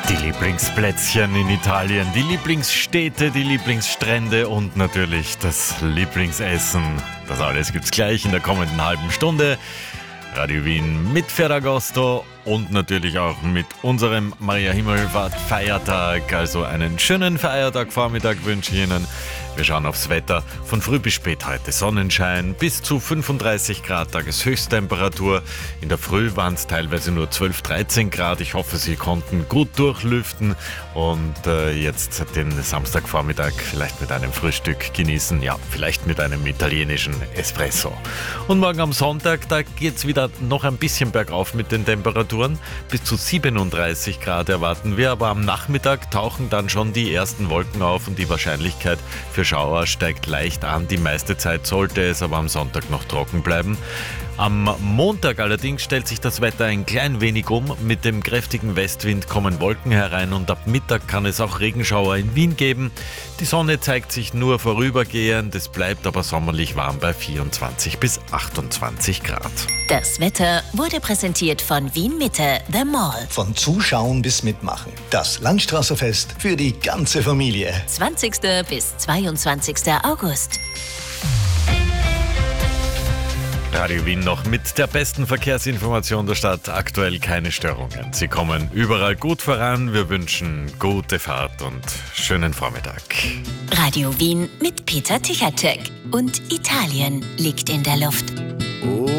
Die Lieblingsplätzchen in Italien, die Lieblingsstädte, die Lieblingsstrände und natürlich das Lieblingsessen. Das alles gibt's gleich in der kommenden halben Stunde. Radio Wien mit Ferragosto und natürlich auch mit unserem Maria Himmelfahrt Feiertag. Also einen schönen Feiertag-Vormittag wünsche ich Ihnen. Wir schauen aufs Wetter. Von früh bis spät heute Sonnenschein, bis zu 35 Grad Tageshöchsttemperatur. In der Früh waren es teilweise nur 12, 13 Grad. Ich hoffe, Sie konnten gut durchlüften und jetzt den Samstagvormittag vielleicht mit einem Frühstück genießen. Ja, vielleicht mit einem italienischen Espresso. Und morgen am Sonntag, da geht es wieder noch ein bisschen bergauf mit den Temperaturen. Bis zu 37 Grad erwarten wir, aber am Nachmittag tauchen dann schon die ersten Wolken auf und die Wahrscheinlichkeit für Schauer steigt leicht an. Die meiste Zeit sollte es aber am Sonntag noch trocken bleiben. Am Montag allerdings stellt sich das Wetter ein klein wenig um. Mit dem kräftigen Westwind kommen Wolken herein und ab Mittag kann es auch Regenschauer in Wien geben. Die Sonne zeigt sich nur vorübergehend, es bleibt aber sommerlich warm bei 24 bis 28 Grad. Das Wetter wurde präsentiert von Wien Mitte, The Mall. Von Zuschauen bis Mitmachen. Das Landstraßerfest für die ganze Familie. 20. bis 22. August. Radio Wien noch mit der besten Verkehrsinformation der Stadt. Aktuell keine Störungen. Sie kommen überall gut voran. Wir wünschen gute Fahrt und schönen Vormittag. Radio Wien mit Peter Tichatschek. Und Italien liegt in der Luft.